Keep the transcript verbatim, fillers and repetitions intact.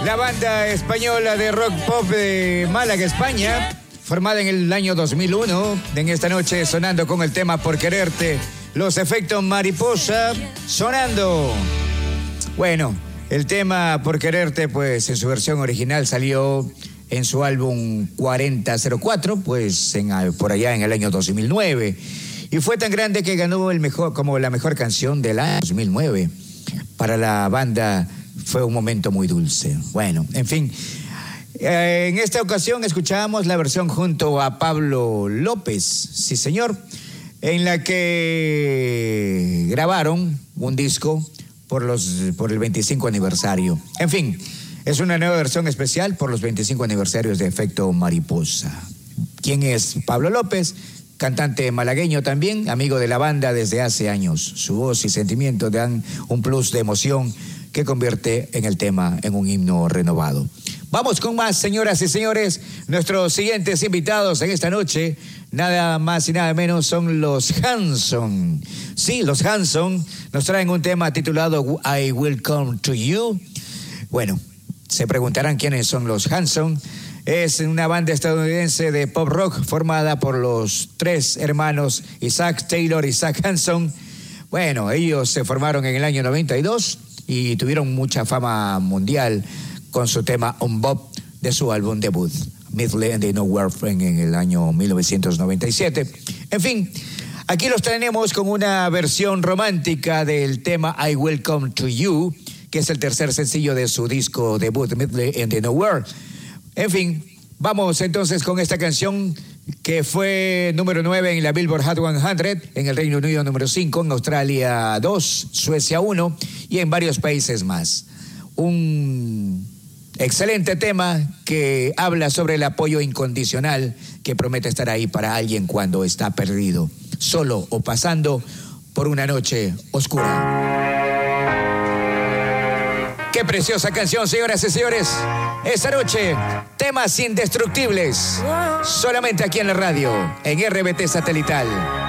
La banda española de rock pop de Málaga, España, formada en el año dos mil uno, en esta noche sonando con el tema Por Quererte, Los Efectos Mariposa, sonando. Bueno, el tema Por Quererte, pues en su versión original salió en su álbum cuarenta cero cuatro, pues en, por allá en el año dos mil nueve. Y fue tan grande que ganó el mejor, como la mejor canción del año dos mil nueve. Para la banda fue un momento muy dulce. Bueno, en fin. Eh, en esta ocasión escuchábamos la versión junto a Pablo López, sí señor, en la que grabaron un disco por, los, por el veinticinco aniversario. En fin, es una nueva versión especial por los veinticinco aniversarios de Efecto Mariposa. ¿Quién es Pablo López? Cantante malagueño también, amigo de la banda desde hace años. Su voz y sentimiento dan un plus de emoción que convierte en el tema en un himno renovado. Vamos con más, señoras y señores. Nuestros siguientes invitados en esta noche, nada más y nada menos, son los Hanson. Sí, los Hanson nos traen un tema titulado I Will Come to You. Bueno, se preguntarán quiénes son los Hanson. Es una banda estadounidense de pop rock formada por los tres hermanos Isaac Taylor y Zach Hanson. Bueno, ellos se formaron en el año noventa y dos y tuvieron mucha fama mundial con su tema On Bob de su álbum debut, Middle and the Nowhere en el año mil novecientos noventa y siete. En fin, aquí los tenemos con una versión romántica del tema I Will Come to You, que es el tercer sencillo de su disco debut, Middle and the Nowhere. En fin, vamos entonces con esta canción que fue número nueve en la Billboard Hot cien, en el Reino Unido número cinco, en Australia dos, Suecia uno y en varios países más. Un excelente tema que habla sobre el apoyo incondicional que promete estar ahí para alguien cuando está perdido, solo o pasando por una noche oscura. Qué preciosa canción, señoras y señores. Esta noche, temas indestructibles. Solamente aquí en la radio, en R B T Satelital.